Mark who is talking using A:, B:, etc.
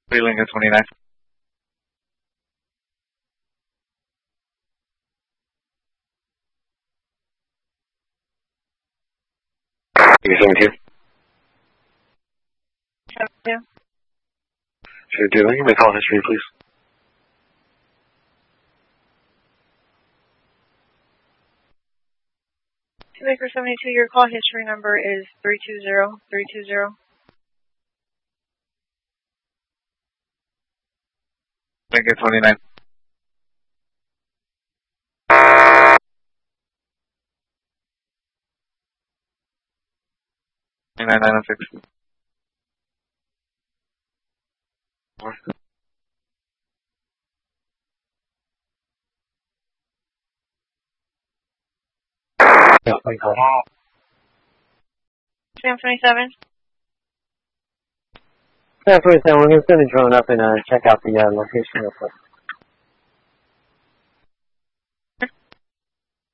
A: Lincoln 29. Lincoln 72.
B: 72.
A: Sure, do Lincoln, my call history, please.
B: Baker 72, your call history number is 320320.
A: Lincoln 29. 996.
B: Sam 27.
C: Sam 27, we're going to send a drone up and check out the location real quick.